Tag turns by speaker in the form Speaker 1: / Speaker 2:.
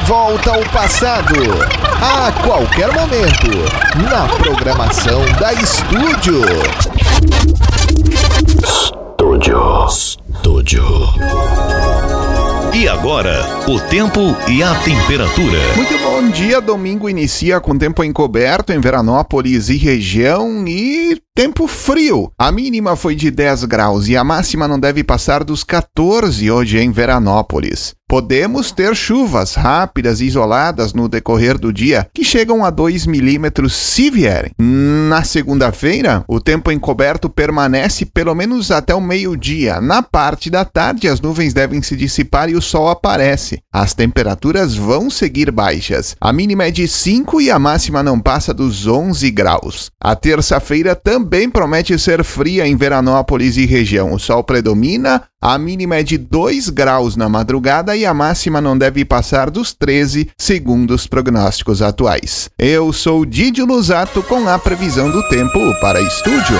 Speaker 1: volta ao passado, a qualquer momento, na programação da Estúdio. Estúdio.
Speaker 2: E agora, o tempo e a temperatura.
Speaker 3: Muito bom dia, domingo inicia com tempo encoberto em Veranópolis e região e tempo frio. A mínima foi de 10 graus e a máxima não deve passar dos 14 hoje em Veranópolis. Podemos ter chuvas rápidas e isoladas no decorrer do dia, que chegam a 2 milímetros se vierem. Na segunda-feira, o tempo encoberto permanece pelo menos até o meio-dia. Na parte da tarde, as nuvens devem se dissipar e o sol aparece. As temperaturas vão seguir baixas. A mínima é de 5 e a máxima não passa dos 11 graus. A terça-feira também promete ser fria em Veranópolis e região. O sol predomina, a mínima é de 2 graus na madrugada e a máxima não deve passar dos 13, segundo os prognósticos atuais. Eu sou Didio Lusato com a previsão do tempo para Estúdio.